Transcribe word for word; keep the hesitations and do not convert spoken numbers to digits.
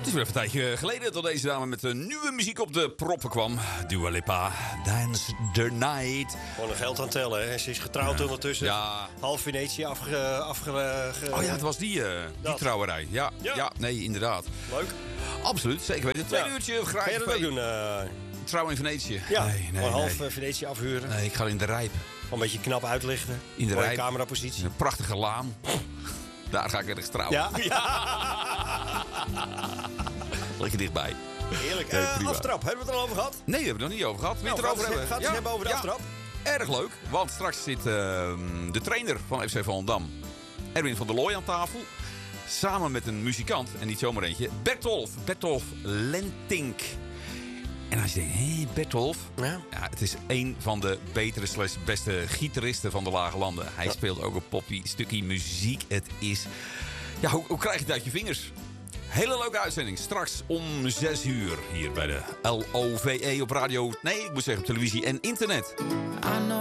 is weer even een tijdje geleden dat deze dame met een nieuwe muziek op de proppen kwam. Dua Lipa, Dance the Night. Gewoon nog geld aan tellen, hè. Ze is getrouwd ja. ondertussen. Ja. Half Venetië afge... afge ge... Oh ja, het was die, uh, die trouwerij. Ja, ja. ja, nee, inderdaad. Leuk. Absoluut, zeker weten. Tweede ja. uurtje graag. Ga je dat ook doen? Uh... Trouw in Venetië. Ja, nee, nee, gewoon half nee. Venetië afhuren. Nee, ik ga in de Rijp. Een beetje knap uitlichten. In de Rijp. Camerapositie. Een prachtige laan. Daar ga ik ergens trouwen. Ja? Ja. Lekker dichtbij. Heerlijk. Uh, uh, aftrap, hebben we het er al over gehad? Nee, we hebben het nog niet over gehad. Nou, het erover gaat hebben. Gaat het ja. hebben over de ja. aftrap? Erg leuk, want straks zit uh, de trainer van F C Volendam, Erwin van der Looy, aan tafel. Samen met een muzikant, en niet zomaar eentje, Bertolf. Bertolf Lentink. En als je denkt, hé, Bertolf. Ja. Ja, het is een van de betere slash beste gitaristen van de Lage Landen. Hij ja. speelt ook een poppy stukje muziek. Het is... Ja, hoe, hoe krijg je het uit je vingers? Hele leuke uitzending. Straks om zes uur hier bij de L O V E op radio. Nee, ik moet zeggen op televisie en internet.